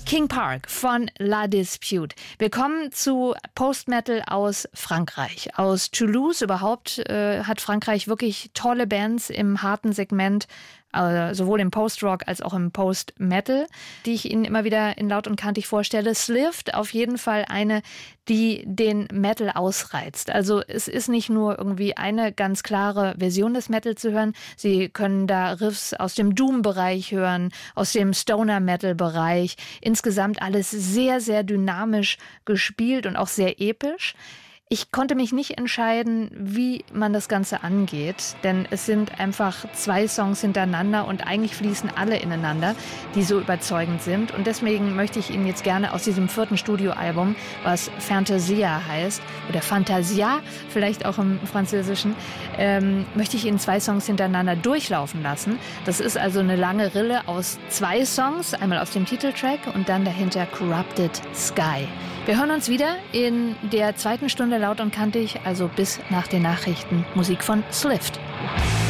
King Park von La Dispute. Wir kommen zu Post-Metal aus Frankreich. Aus Toulouse überhaupt hat Frankreich wirklich tolle Bands im harten Segment, sowohl im Post-Rock als auch im Post-Metal, die ich Ihnen immer wieder in Laut und Kantig vorstelle. Slift auf jeden Fall eine, die den Metal ausreizt. Also es ist nicht nur irgendwie eine ganz klare Version des Metal zu hören. Sie können da Riffs aus dem Doom-Bereich hören, aus dem Stoner-Metal-Bereich. Insgesamt alles sehr, sehr dynamisch gespielt und auch sehr episch. Ich konnte mich nicht entscheiden, wie man das Ganze angeht, denn es sind einfach 2 Songs hintereinander und eigentlich fließen alle ineinander, die so überzeugend sind. Und deswegen möchte ich Ihnen jetzt gerne aus diesem 4. Studioalbum, was Fantasia heißt, oder Fantasia, vielleicht auch im Französischen, möchte ich Ihnen 2 Songs hintereinander durchlaufen lassen. Das ist also eine lange Rille aus 2 Songs, einmal aus dem Titeltrack und dann dahinter Corrupted Sky. Wir hören uns wieder in der 2. Stunde Laut und Kantig, also bis nach den Nachrichten. Musik von Slift.